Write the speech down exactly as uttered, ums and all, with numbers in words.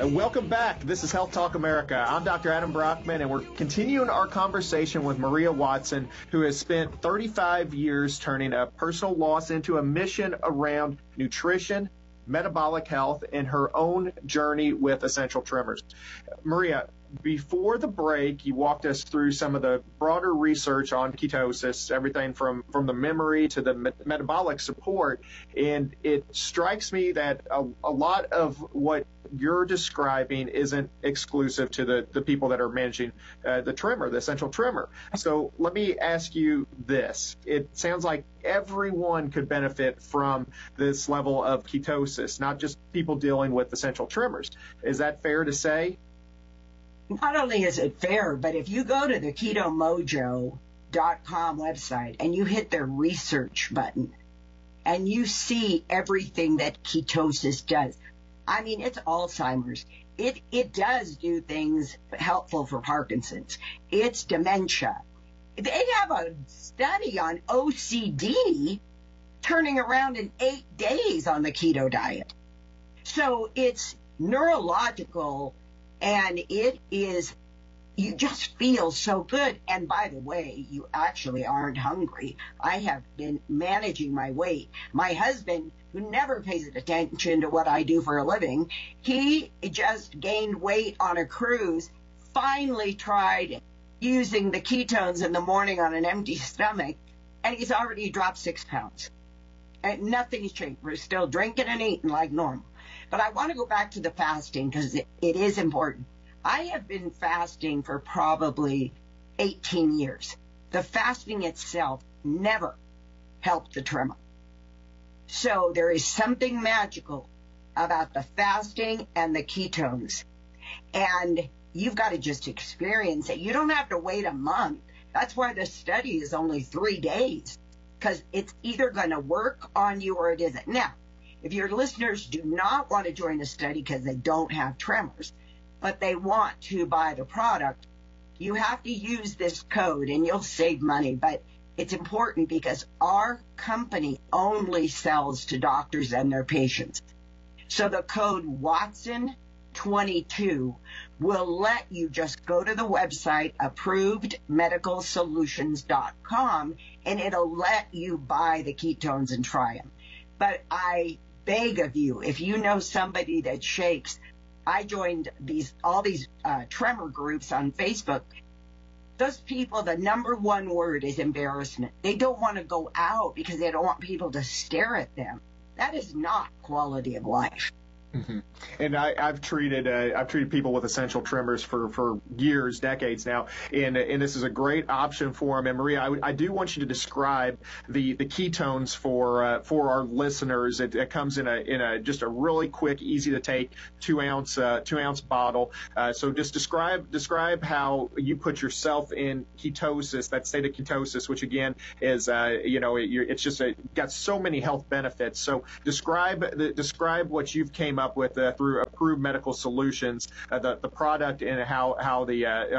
And welcome back. This is Health Talk America. I'm Doctor Adam Brockman, and we're continuing our conversation with Maria Watson, who has spent thirty-five years turning a personal loss into a mission around nutrition, metabolic health, and her own journey with essential tremors. Maria, before the break, you walked us through some of the broader research on ketosis, everything from, from the memory to the me- metabolic support. And it strikes me that a, a lot of what you're describing isn't exclusive to the, the people that are managing uh, the tremor, the essential tremor. So let me ask you this. It sounds like everyone could benefit from this level of ketosis, not just people dealing with essential tremors. Is that fair to say? Not only is it fair, but if you go to the keto mojo dot com website and you hit their research button and you see everything that ketosis does, I mean, it's Alzheimer's. It it does do things helpful for Parkinson's. It's dementia. They have a study on O C D turning around in eight days on the keto diet. So it's neurological, and it is, you just feel so good. And by the way, you actually aren't hungry. I have been managing my weight. My husband, who never pays attention to what I do for a living, he just gained weight on a cruise, finally tried using the ketones in the morning on an empty stomach, and he's already dropped six pounds. And nothing's changed. We're still drinking and eating like normal. But I want to go back to the fasting because it, it is important. I have been fasting for probably eighteen years. The fasting itself never helped the tremor. So there is something magical about the fasting and the ketones. And you've got to just experience it. You don't have to wait a month. That's why the study is only three days, because it's either going to work on you or it isn't. Now, if your listeners do not want to join the study because they don't have tremors, but they want to buy the product, you have to use this code and you'll save money. But it's important because our company only sells to doctors and their patients. So the code Watson twenty-two will let you just go to the website approved medical solutions dot com and it'll let you buy the ketones and try them. But I beg of you, if you know somebody that shakes, I joined these all these uh, tremor groups on Facebook. Those people, the number one word is embarrassment. They don't want to go out because they don't want people to stare at them. That is not quality of life. Mm-hmm. And I, I've treated uh, I've treated people with essential tremors for, for years, decades now, and and this is a great option for them. And Maria, I, I do want you to describe the, the ketones for uh, for our listeners. It, it comes in a in a just a really quick, easy to take two ounce uh, two ounce bottle. Uh, so just describe describe how you put yourself in ketosis, that state of ketosis, which again is uh, you know it, it's just a, got so many health benefits. So describe the, describe what you've came up with uh, through Approved Medical Solutions, uh, the the product and how how the uh,